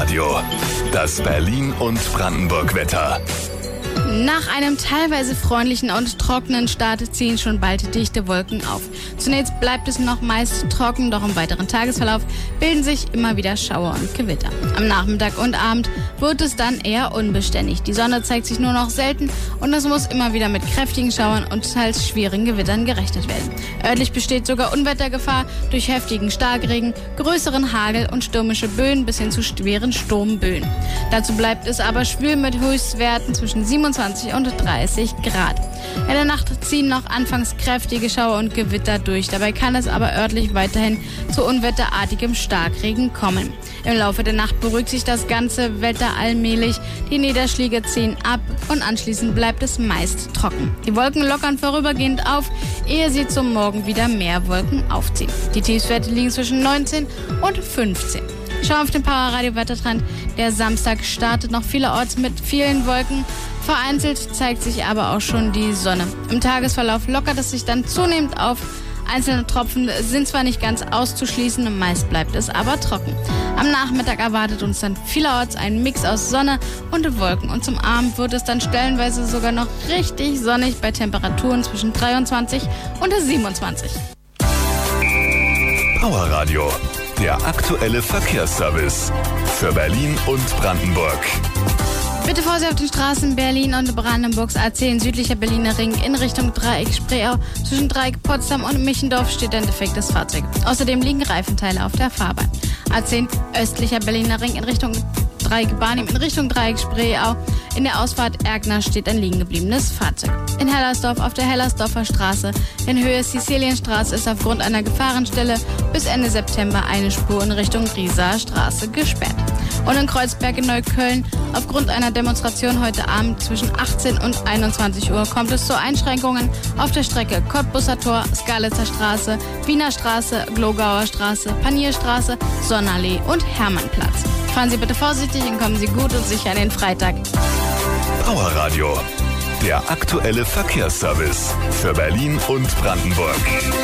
Radio. Das Berlin- und Brandenburg-Wetter. Nach einem teilweise freundlichen und trockenen Start ziehen schon bald dichte Wolken auf. Zunächst bleibt es noch meist trocken, doch im weiteren Tagesverlauf bilden sich immer wieder Schauer und Gewitter. Am Nachmittag und Abend wird es dann eher unbeständig. Die Sonne zeigt sich nur noch selten und es muss immer wieder mit kräftigen Schauern und teils schweren Gewittern gerechnet werden. Örtlich besteht sogar Unwettergefahr durch heftigen Starkregen, größeren Hagel und stürmische Böen bis hin zu schweren Sturmböen. Dazu bleibt es aber schwül mit Höchstwerten zwischen 27 und 30 Grad. In der Nacht ziehen noch anfangs kräftige Schauer und Gewitter durch. Dabei kann es aber örtlich weiterhin zu unwetterartigem Starkregen kommen. Im Laufe der Nacht beruhigt sich das ganze Wetter allmählich. Die Niederschläge ziehen ab und anschließend bleibt es meist trocken. Die Wolken lockern vorübergehend auf, ehe sie zum Morgen wieder mehr Wolken aufziehen. Die Tiefstwerte liegen zwischen 19 und 15. Schau auf den Powerradio-Wettertrend. Der Samstag startet noch vielerorts mit vielen Wolken. Vereinzelt zeigt sich aber auch schon die Sonne. Im Tagesverlauf lockert es sich dann zunehmend auf. Einzelne Tropfen sind zwar nicht ganz auszuschließen, meist bleibt es aber trocken. Am Nachmittag erwartet uns dann vielerorts ein Mix aus Sonne und Wolken. Und zum Abend wird es dann stellenweise sogar noch richtig sonnig bei Temperaturen zwischen 23 und 27. Powerradio, der aktuelle Verkehrsservice für Berlin und Brandenburg. Bitte Vorsicht auf den Straßen Berlin und Brandenburgs A10 südlicher Berliner Ring in Richtung Dreieck Spreeau. Zwischen Dreieck Potsdam und Michendorf steht ein defektes Fahrzeug. Außerdem liegen Reifenteile auf der Fahrbahn. A10 östlicher Berliner Ring in Richtung Dreieck Barnim in Richtung Dreieck Spreeau. In der Ausfahrt Erkner steht ein liegen gebliebenes Fahrzeug. In Hellersdorf auf der Hellersdorfer Straße in Höhe Sizilienstraße ist aufgrund einer Gefahrenstelle bis Ende September eine Spur in Richtung Rieser Straße gesperrt. Und in Kreuzberg in Neukölln aufgrund einer Demonstration heute Abend zwischen 18 und 21 Uhr kommt es zu Einschränkungen auf der Strecke Cottbusser Tor, Skalitzer Straße, Wiener Straße, Glogauer Straße, Panierstraße, Sonnenallee und Hermannplatz. Fahren Sie bitte vorsichtig und kommen Sie gut und sicher an den Freitag. Powerradio, der aktuelle Verkehrsservice für Berlin und Brandenburg.